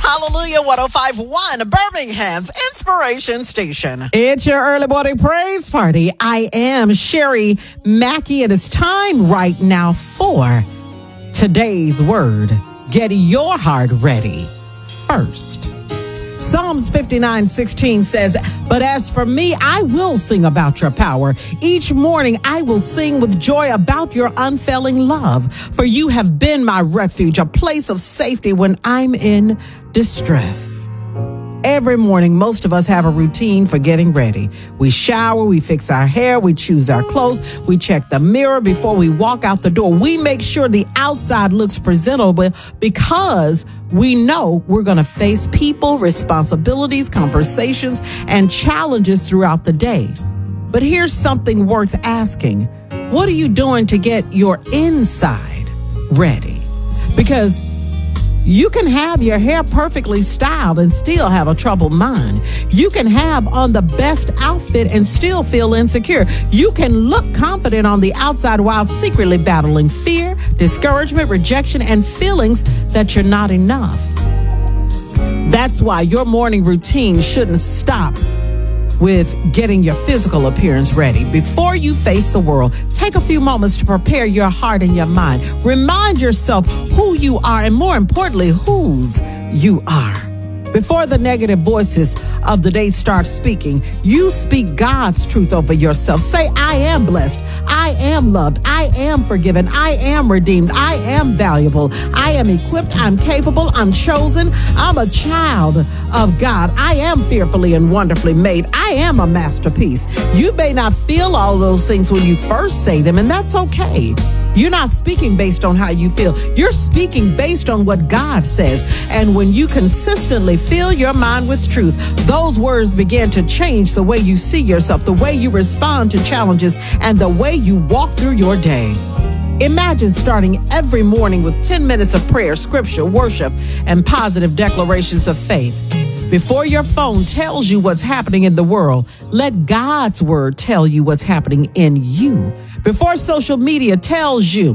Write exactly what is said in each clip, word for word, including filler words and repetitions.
Hallelujah one oh five point one, Birmingham's Inspiration Station. It's your early morning praise party. I am Sherry Mackey, and it's time right now for today's word. Get your heart ready first. Psalms fifty-nine sixteen says, "But as for me, I will sing about your power. Each morning I will sing with joy about your unfailing love. For you have been my refuge, a place of safety when I'm in distress." Every morning, most of us have a routine for getting ready. We shower, we fix our hair, we choose our clothes, we check the mirror before we walk out the door. We make sure the outside looks presentable because we know we're going to face people, responsibilities, conversations, and challenges throughout the day. But here's something worth asking. What are you doing to get your inside ready? Because you can have your hair perfectly styled and still have a troubled mind. You can have on the best outfit and still feel insecure. You can look confident on the outside while secretly battling fear, discouragement, rejection, and feelings that you're not enough. That's why your morning routine shouldn't stop with getting your physical appearance ready. Before you face the world, take a few moments to prepare your heart and your mind. Remind yourself who you are and, more importantly, whose you are. Before the negative voices of the day start speaking, you speak God's truth over yourself. Say, "I am blessed. I am loved. I am forgiven. I am redeemed. I am valuable. I am equipped. I'm capable. I'm chosen. I'm a child of God. I am fearfully and wonderfully made. I am a masterpiece." You may not feel all those things when you first say them, and that's okay. You're not speaking based on how you feel. You're speaking based on what God says. And when you consistently fill your mind with truth, those words begin to change the way you see yourself, the way you respond to challenges, and the way you walk through your day. Imagine starting every morning with ten minutes of prayer, scripture, worship, and positive declarations of faith. Before your phone tells you what's happening in the world, let God's word tell you what's happening in you. Before social media tells you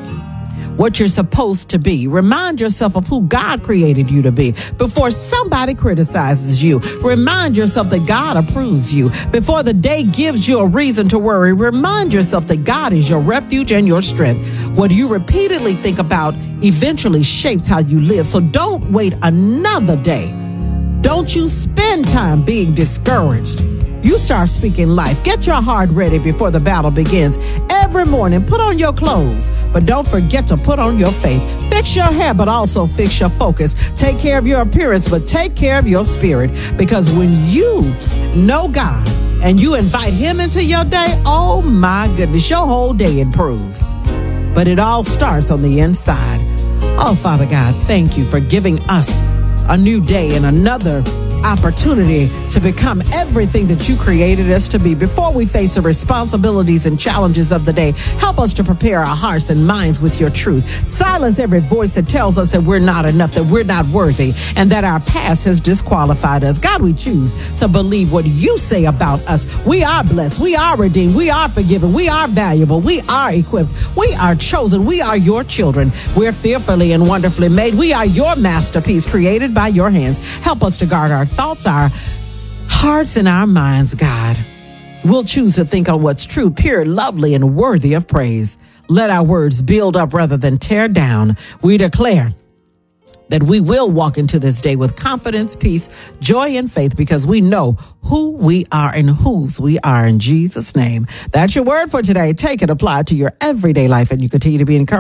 what you're supposed to be, remind yourself of who God created you to be. Before somebody criticizes you, remind yourself that God approves you. Before the day gives you a reason to worry, remind yourself that God is your refuge and your strength. What you repeatedly think about eventually shapes how you live. So don't wait another day. Don't you spend time being discouraged. You start speaking life. Get your heart ready before the battle begins. Every morning, put on your clothes, but don't forget to put on your faith. Fix your hair, but also fix your focus. Take care of your appearance, but take care of your spirit. Because when you know God and you invite Him into your day, oh my goodness, your whole day improves. But it all starts on the inside. Oh, Father God, thank you for giving us a new day and another opportunity to become everything that you created us to be. Before we face the responsibilities and challenges of the day, help us to prepare our hearts and minds with your truth. Silence every voice that tells us that we're not enough, that we're not worthy, and that our past has disqualified us. God, we choose to believe what you say about us. We are blessed. We are redeemed. We are forgiven. We are valuable. We are equipped. We are chosen. We are your children. We're fearfully and wonderfully made. We are your masterpiece created by your hands. Help us to guard our thoughts, our hearts, and our minds, God. We'll choose to think on what's true, pure, lovely, and worthy of praise. Let our words build up rather than tear down. We declare that we will walk into this day with confidence, peace, joy, and faith because we know who we are and whose we are in Jesus' name. That's your word for today. Take it, apply it to your everyday life, and you continue to be encouraged.